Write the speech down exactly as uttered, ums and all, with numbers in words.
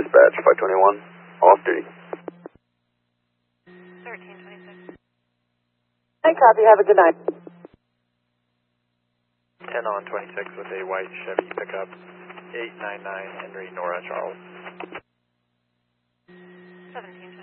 dispatch, five twenty-one, off duty. thirteen twenty-six. Hi, copy. Have a good night. ten on twenty-six with a white Chevy pickup, eight nine nine Henry Nora Charles. seventeen